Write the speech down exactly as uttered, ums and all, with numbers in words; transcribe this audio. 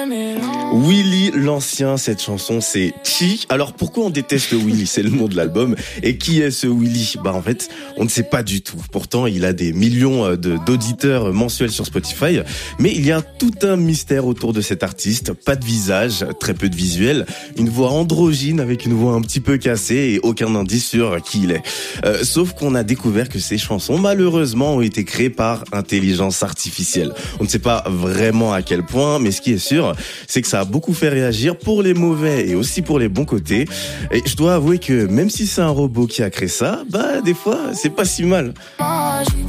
Willy l'ancien, cette chanson c'est Chi. Alors pourquoi on déteste Willy? C'est le nom de l'album. Et qui est ce Willy? Bah en fait, on ne sait pas du tout. Pourtant, il a des millions de, d'auditeurs mensuels sur Spotify. Mais il y a tout un mystère autour de cet artiste. Pas de visage, très peu de visuel, une voix androgyne avec une voix un petit peu cassée et aucun indice sur qui il est. Euh, sauf qu'on a découvert que ces chansons, malheureusement, ont été créées par intelligence artificielle. On ne sait pas vraiment à quel point, mais ce qui est sûr, c'est que ça a beaucoup fait réagir pour les mauvais et aussi pour les bons côtés. Et je dois avouer que même si c'est un robot qui a créé ça, bah des fois c'est pas si mal.